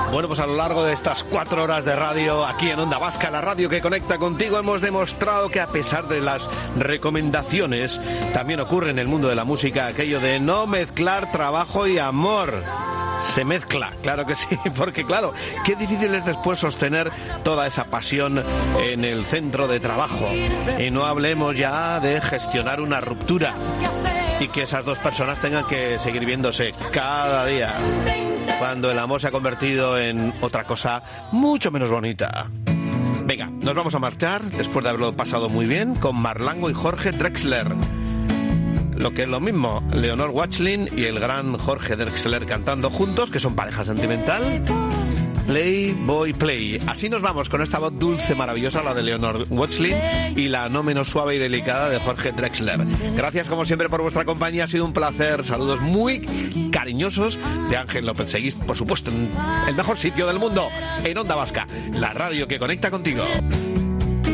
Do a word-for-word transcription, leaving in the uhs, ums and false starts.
Bueno, pues a lo largo de estas cuatro horas de radio aquí en Onda Vasca, la radio que conecta contigo, hemos demostrado que a pesar de las recomendaciones, también ocurre en el mundo de la música aquello de no mezclar trabajo y amor. Se mezcla, claro que sí, porque claro, qué difícil es después sostener toda esa pasión en el centro de trabajo. Y no hablemos ya de gestionar una ruptura y que esas dos personas tengan que seguir viéndose cada día, cuando el amor se ha convertido en otra cosa mucho menos bonita. Venga, nos vamos a marchar después de haberlo pasado muy bien con Marlango y Jorge Drexler. Lo que es lo mismo, Leonor Watchlin y el gran Jorge Drexler cantando juntos, que son pareja sentimental. Play, boy, play. Así nos vamos con esta voz dulce, maravillosa, la de Leonor Watchlin, y la no menos suave y delicada de Jorge Drexler. Gracias como siempre por vuestra compañía, ha sido un placer. Saludos muy cariñosos de Ángel López. Seguís, por supuesto, en el mejor sitio del mundo, en Onda Vasca, la radio que conecta contigo.